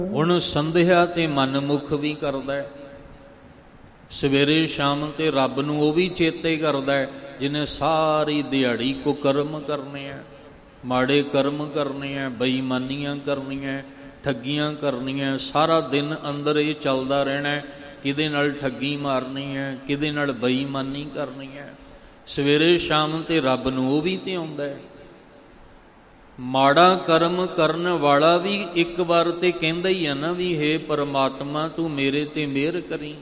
ਹੁਣ ਸੰਧਿਆ ਤੇ ਮਨਮੁਖ ਵੀ ਕਰਦਾ ਹੈ, ਸਵੇਰੇ ਸ਼ਾਮ ਤੇ ਰੱਬ ਨੂੰ ਉਹ ਵੀ ਚੇਤੇ ਕਰਦਾ ਹੈ ਜਿਹਨੇ ਸਾਰੀ ਦਿਹਾੜੀ ਕੁਕਰਮ ਕਰਨੇ ਆ, ਮਾੜੇ ਕਰਮ ਕਰਨੇ ਆ, ਬੇਈਮਾਨੀਆਂ ਕਰਨੀਆਂ, ਠੱਗੀਆਂ ਕਰਨੀਆਂ। ਸਾਰਾ ਦਿਨ ਅੰਦਰ ਇਹ ਚੱਲਦਾ ਰਹਿਣਾ, ਕਿਹਦੇ ਨਾਲ ਠੱਗੀ ਮਾਰਨੀ ਹੈ, ਕਿਹਦੇ ਨਾਲ ਬੇਈਮਾਨੀ ਕਰਨੀ ਹੈ। ਸਵੇਰੇ ਸ਼ਾਮ ਤੇ ਰੱਬ ਨੂੰ ਉਹ ਵੀ ਤੇ ਆਉਂਦਾ ਹੈ। ਮਾੜਾ ਕਰਮ ਕਰਨ ਵਾਲਾ ਵੀ ਇੱਕ ਵਾਰ ਤੇ ਕਹਿੰਦਾ ਹੀ ਆ ਨਾ ਵੀ ਹੇ ਪਰਮਾਤਮਾ ਤੂੰ ਮੇਰੇ ਤੇ ਮਿਹਰ ਕਰੀ।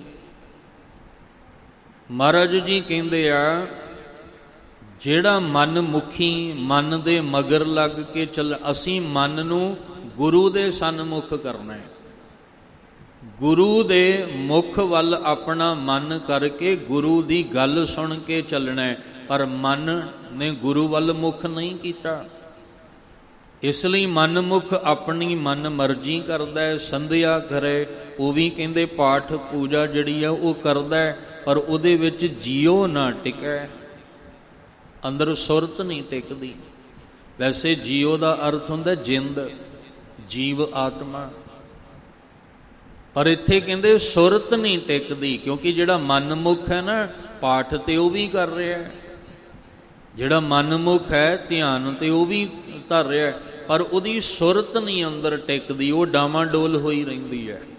ਮਹਾਰਾਜ ਜੀ ਕਹਿੰਦੇ ਆ ਜਿਹੜਾ ਮਨ ਮੁਖੀ, ਮਨ ਦੇ ਮਗਰ ਲੱਗ ਕੇ ਚੱਲ, ਅਸੀਂ ਮਨ ਨੂੰ ਗੁਰੂ ਦੇ ਸਨਮੁਖ ਕਰਨਾ ਹੈ। ਗੁਰੂ ਦੇ ਮੁਖ ਵੱਲ ਆਪਣਾ ਮਨ ਕਰਕੇ ਗੁਰੂ ਦੀ ਗੱਲ ਸੁਣ ਕੇ ਚੱਲਣਾ ਹੈ, ਪਰ ਮਨ ਨੇ ਗੁਰੂ ਵੱਲ ਮੁਖ ਨਹੀਂ ਕੀਤਾ। ਇਸ ਲਈ ਮਨਮੁਖ ਆਪਣੀ ਮਨ ਮਰਜ਼ੀ ਕਰਦਾ ਹੈ, ਸੰਧਿਆ ਕਰੇ, ਉਹ ਵੀ ਕਹਿੰਦੇ ਪਾਠ ਪੂਜਾ ਜਿਹੜੀ ਆ ਉਹ ਕਰਦਾ ਹੈ, ਪਰ ਉਹਦੇ ਵਿੱਚ ਜੀਓ ਨਾ ਟਿਕੈ, ਅੰਦਰ ਸੁਰਤ ਨਹੀਂ ਟਿਕਦੀ। ਵੈਸੇ ਜੀਓ ਦਾ ਅਰਥ ਹੁੰਦਾ ਜਿੰਦ, ਜੀਵ ਆਤਮਾ, ਪਰ ਇੱਥੇ ਕਹਿੰਦੇ ਸੁਰਤ ਨਹੀਂ ਟਿਕਦੀ, ਕਿਉਂਕਿ ਜਿਹੜਾ ਮਨਮੁਖ ਹੈ ਨਾ ਪਾਠ ਤੇ ਉਹ ਵੀ ਕਰ ਰਿਹਾ ਹੈ, ਜਿਹੜਾ ਮਨਮੁਖ ਹੈ ਧਿਆਨ ਤੇ ਉਹ ਵੀ ਧਰ ਰਿਹਾ, ਪਰ ਉਹਦੀ ਸੁਰਤ ਨਹੀਂ ਅੰਦਰ ਟਿਕਦੀ, ਉਹ ਡਾਵਾਂਡੋਲ ਹੋਈ ਰਹਿੰਦੀ ਹੈ।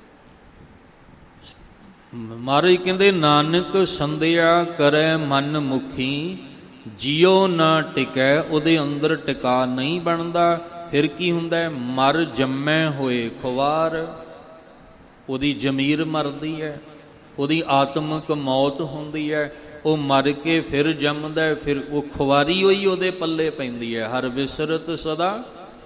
ਮਹਾਰਾਜ ਕਹਿੰਦੇ ਨਾਨਕ ਸੰਧਿਆ ਕਰੈ ਮਨ ਮੁਖੀ, ਜਿਉ ਨਾ ਟਿਕੈ, ਉਹਦੇ ਅੰਦਰ ਟਿਕਾ ਨਹੀਂ ਬਣਦਾ। ਫਿਰ ਕੀ ਹੁੰਦਾ? ਮਰ ਜੰਮੈ ਹੋਏ ਖੁਆਰ, ਉਹਦੀ ਜ਼ਮੀਰ ਮਰਦੀ ਹੈ, ਉਹਦੀ ਆਤਮਿਕ ਮੌਤ ਹੁੰਦੀ ਹੈ, ਉਹ ਮਰ ਕੇ ਫਿਰ ਜੰਮਦਾ, ਫਿਰ ਉਹ ਖੁਆਰੀ ਹੋਈ ਉਹਦੇ ਪੱਲੇ ਪੈਂਦੀ ਹੈ। ਹਰ ਵਿਸਰਤ ਸਦਾ